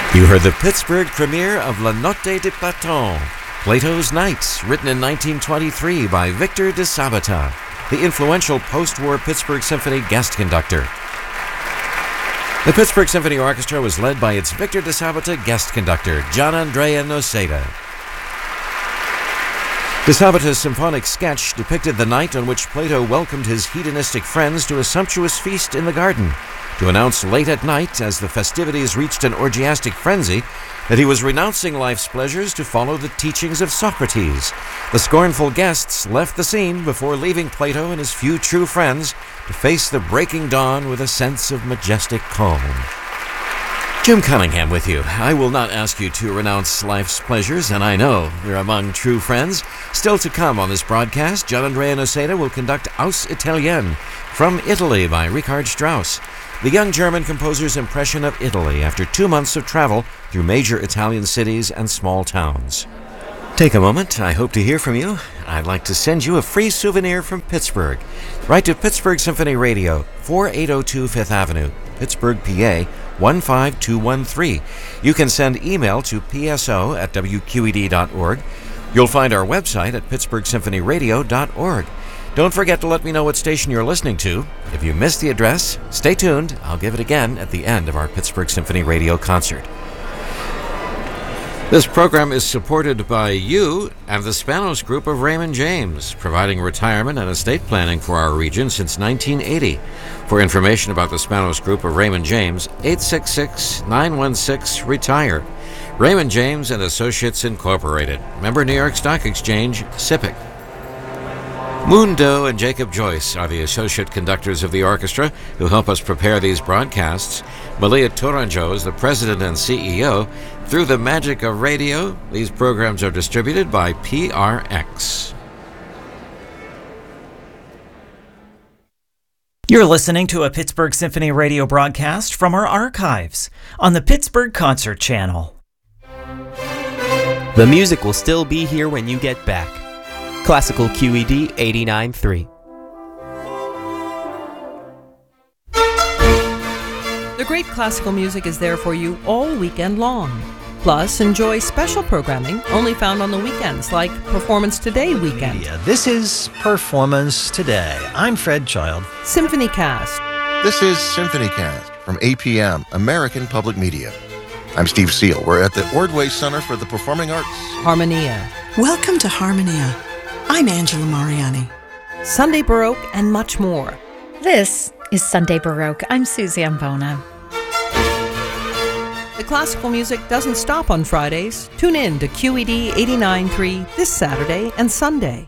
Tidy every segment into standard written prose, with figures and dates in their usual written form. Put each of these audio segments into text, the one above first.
You heard the Pittsburgh premiere of La Notte di Platon, Plato's Nights, written in 1923 by Victor de Sabata, the influential post-war Pittsburgh Symphony guest conductor. The Pittsburgh Symphony Orchestra was led by its Victor de Sabata guest conductor, Gianandrea Noseda. De Sabata's symphonic sketch depicted the night on which Plato welcomed his hedonistic friends to a sumptuous feast in the garden, to announce late at night, as the festivities reached an orgiastic frenzy, that he was renouncing life's pleasures to follow the teachings of Socrates. The scornful guests left the scene before leaving Plato and his few true friends to face the breaking dawn with a sense of majestic calm. Jim Cunningham with you. I will not ask you to renounce life's pleasures, and I know we're among true friends. Still to come on this broadcast, Gianandrea Noseda will conduct Aus Italienne from Italy by Richard Strauss, the young German composer's impression of Italy after 2 months of travel through major Italian cities and small towns. Take a moment. I hope to hear from you. I'd like to send you a free souvenir from Pittsburgh. Write to Pittsburgh Symphony Radio, 4802 Fifth Avenue, Pittsburgh, PA, 15213. You can send email to pso@wqed.org. You'll find our website at pittsburghsymphonyradio.org. Don't forget to let me know what station you're listening to. If you missed the address, stay tuned. I'll give it again at the end of our Pittsburgh Symphony Radio concert. This program is supported by you and the Spanos Group of Raymond James, providing retirement and estate planning for our region since 1980. For information about the Spanos Group of Raymond James, 866-916-RETIRE. Raymond James and Associates Incorporated. Member New York Stock Exchange, SIPC. Moon Doe and Jacob Joyce are the associate conductors of the orchestra who help us prepare these broadcasts. Malia Tourangeau is the president and CEO. Through the magic of radio, these programs are distributed by PRX. You're listening to a Pittsburgh Symphony Radio broadcast from our archives on the Pittsburgh Concert Channel. The music will still be here when you get back. Classical QED 89.3. The great classical music is there for you all weekend long. Plus, enjoy special programming only found on the weekends, like Performance Today weekend. This is Performance Today. I'm Fred Child. Symphony Cast. This is Symphony Cast from APM, American Public Media. I'm Steve Seal. We're at the Ordway Center for the Performing Arts. Harmonia. Welcome to Harmonia. I'm Angela Mariani. Sunday Baroque and much more. This is Sunday Baroque. I'm Susie Ambona. The classical music doesn't stop on Fridays. Tune in to QED 89.3 this Saturday and Sunday.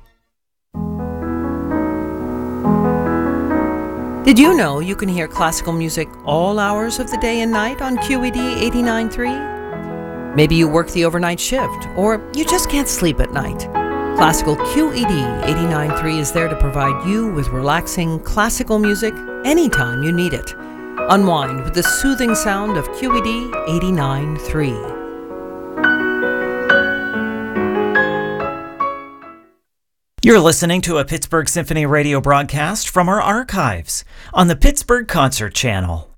Did you know you can hear classical music all hours of the day and night on QED 89.3? Maybe you work the overnight shift, or you just can't sleep at night. Classical QED 89.3 is there to provide you with relaxing classical music anytime you need it. Unwind with the soothing sound of QED 89.3. You're listening to a Pittsburgh Symphony Radio broadcast from our archives on the Pittsburgh Concert Channel.